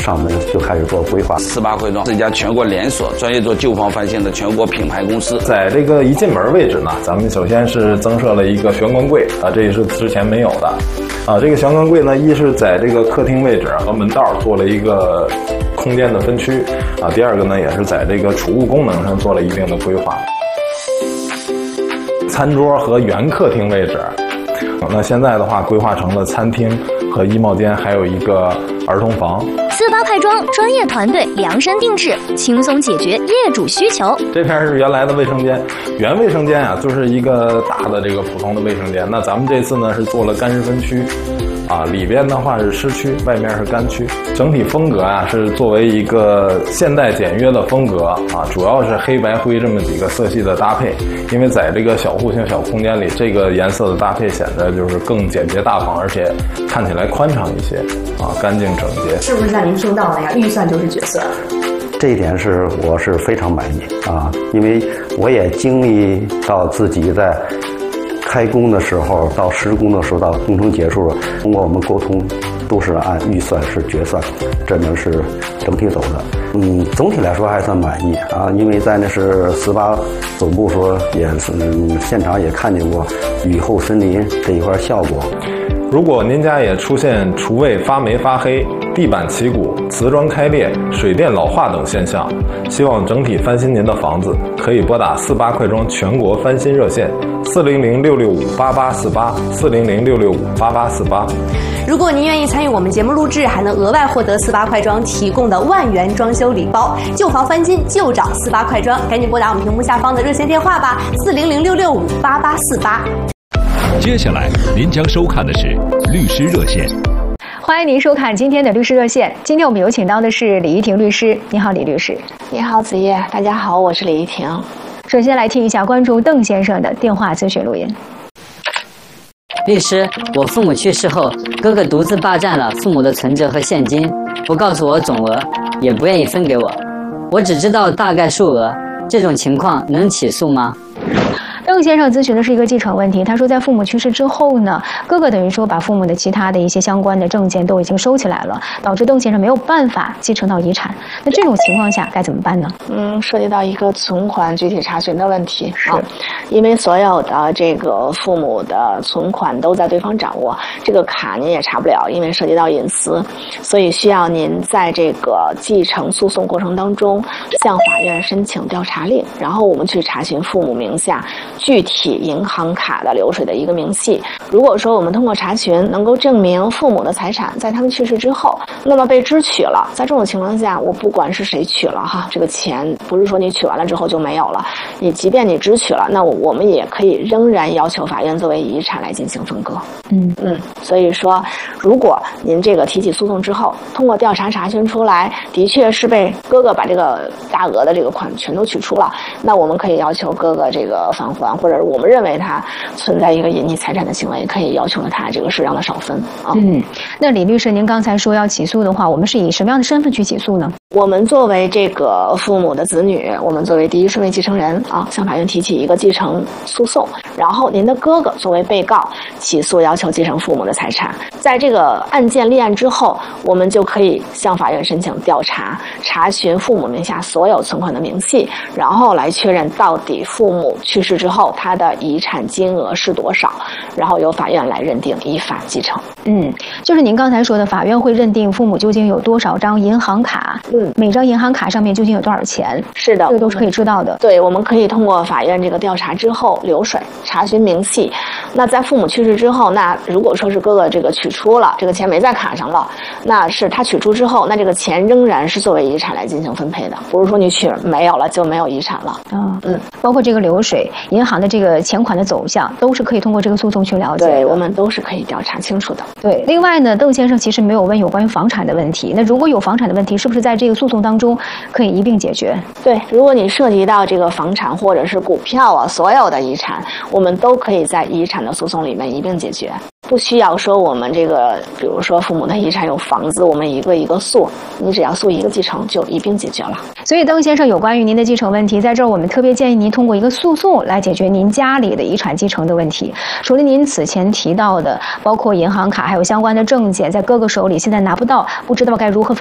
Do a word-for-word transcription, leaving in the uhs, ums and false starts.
上门就开始做规划。 四八快装是一家全国连锁、专业做旧房翻新的全国品牌公司。 在这个一进门位置呢，咱们首先是增设了一个玄关柜啊，这也是之前没有的啊。这个玄关柜呢，一是在这个客厅位置和门道做了一个空间的分区啊，第二个呢，也是在这个储物功能上做了一定的规划。餐桌和原客厅位置，那现在的话规划成了餐厅和衣帽间，还有一个儿童房。 四八快装专业团队量身定制，轻松解决业主需求。 这片是原来的卫生间，原卫生间啊，就是一个大的这个普通的卫生间。那咱们这次呢是做了干湿分区，啊，里边的话是湿区，外面是干区。整体风格啊是作为一个现代简约的风格啊，主要是黑白灰这么几个色系的搭配。因为在这个小户型小空间里，这个颜色的搭配显得就是更简洁大方，而且看起来宽敞一些啊，干净整洁。 是不是像您听到的呀？预算就是决策。 这一点是我是非常满意啊，因为我也经历到自己在开工的时候到施工的时候到工程结束了，通过我们沟通都是按预算是决算，真的是整体走的。嗯，总体来说还算满意啊，因为在那是四八总部说也是、嗯、现场也看见过雨后森林这一块效果。 如果您家也出现厨卫发霉发黑、地板起鼓、瓷砖开裂、水电老化等现象，希望整体翻新您的房子，可以拨打四八快装全国翻新热线四零零六六五八八四八四零零六六五八八四八。 如果您愿意参与我们节目录制，还能额外获得四八快装提供的万元装修礼包。旧房翻新就找四八快装，赶紧拨打我们屏幕下方的热线电话吧，四零零六六五八八四八。 接下来您将收看的是律师热线。 欢迎您收看今天的律师热线。今天我们有请到的是李怡婷律师。你好，李律师。 你好，子叶。大家好，我是李怡婷。 首先来听一下观众邓先生的电话咨询录音。 律师，我父母去世后，哥哥独自霸占了父母的存折和现金，不告诉我总额，也不愿意分给我，我只知道大概数额，这种情况能起诉吗？ 邓先生咨询的是一个继承问题，他说在父母去世之后呢，哥哥等于说把父母的其他的一些相关的证件都已经收起来了，导致邓先生没有办法继承到遗产。那这种情况下该怎么办呢？ 嗯，涉及到一个存款具体查询的问题啊，因为所有的这个父母的存款都在对方掌握，这个卡您也查不了，因为涉及到隐私，所以需要您在这个继承诉讼过程当中向法院申请调查令，然后我们去查询父母名下具体银行卡的流水的一个明细。如果说我们通过查询能够证明父母的财产在他们去世之后，那么被支取了，在这种情况下，我不管是谁取了哈，这个钱不是说你取完了之后就没有了，你即便你支取了，那我们也可以仍然要求法院作为遗产来进行分割。 嗯嗯，所以说，如果您这个提起诉讼之后，通过调查查询出来，的确是被哥哥把这个大额的这个款全都取出了，那我们可以要求哥哥这个返还，或者我们认为他存在一个隐匿财产的行为，可以要求他这个适当的少分啊。 嗯，那李律师，您刚才说要起诉的话，我们是以什么样的身份去起诉呢？ 我们作为这个父母的子女，我们作为第一顺位继承人啊，向法院提起一个继承诉讼，然后您的哥哥作为被告起诉要求继承父母的财产。在这个案件立案之后，我们就可以向法院申请调查，查询父母名下所有存款的明细，然后来确认到底父母去世之后他的遗产金额是多少，然后由法院来认定依法继承。 嗯，就是您刚才说的，法院会认定父母究竟有多少张银行卡，嗯，每张银行卡上面究竟有多少钱？ 是的， 这个都是可以知道的。 对，我们可以通过法院这个调查之后流水查询明细。那在父母去世之后，那如果说是哥哥这个取出了，这个钱没在卡上了，那是他取出之后，那这个钱仍然是作为遗产来进行分配的，不是说你取没有了就没有遗产了。 嗯嗯，包括这个流水、银行的这个钱款的走向，都是可以通过这个诉讼去了解的。 对，我们都是可以调查清楚的。 对，另外呢，邓先生其实没有问有关于房产的问题。那如果有房产的问题，是不是在这个诉讼当中可以一并解决？ 对，如果你涉及到这个房产或者是股票啊，所有的遗产，我们都可以在遗产的诉讼里面一并解决。不需要说我们这个，比如说父母的遗产有房子，我们一个一个诉，你只要诉一个继承就一并解决了。 所以邓先生有关于您的继承问题，在这儿我们特别建议您通过一个诉讼来解决您家里的遗产继承的问题。除了您此前提到的，包括银行卡还有相关的证件在哥哥手里现在拿不到，不知道该如何分